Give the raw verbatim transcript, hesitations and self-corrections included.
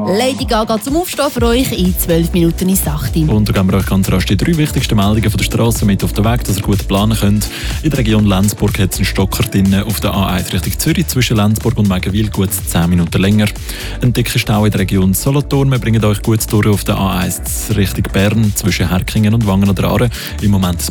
Lady Gaga zum Aufstehen für euch in zwölf Minuten ins achte. Und da geben wir euch ganz rasch die drei wichtigsten Meldungen von der Straße mit auf den Weg, dass ihr gut planen könnt. In der Region Lenzburg hat es einen Stocker drin auf der A eins Richtung Zürich zwischen Lenzburg und Megenwil gut zehn Minuten länger. Ein dicker Stau in der Region Solothurn. Wir bringen euch gut durch auf der A eins Richtung Bern zwischen Herkingen und Wangen an der Aare. Im Moment